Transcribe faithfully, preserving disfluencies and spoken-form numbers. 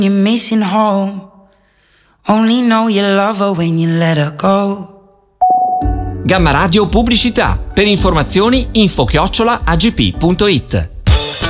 You're missing home. Only know you love her when you let her go. Gamma Radio Pubblicità. Per informazioni info chiocciola agp punto it.